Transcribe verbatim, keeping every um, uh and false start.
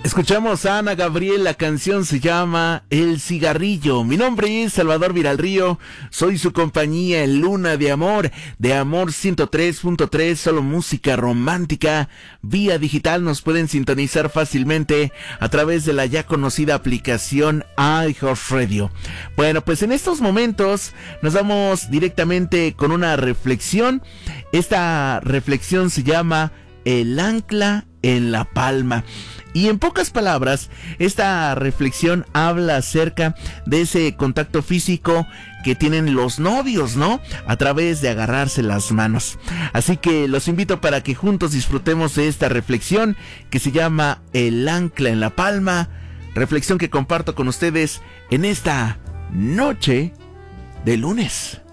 Escuchamos a Ana Gabriel, la canción se llama El Cigarrillo. Mi nombre es Salvador Viralrío, soy su compañía en Luna de Amor, de Amor ciento tres punto tres, solo música romántica. Vía digital nos pueden sintonizar fácilmente a través de la ya conocida aplicación iHeartRadio. Bueno, pues en estos momentos nos vamos directamente con una reflexión. Esta reflexión se llama El ancla en la palma. Y en pocas palabras, esta reflexión habla acerca de ese contacto físico que tienen los novios, ¿no? A través de agarrarse las manos. Así que los invito para que juntos disfrutemos de esta reflexión que se llama El ancla en la palma. Reflexión que comparto con ustedes en esta noche de lunes.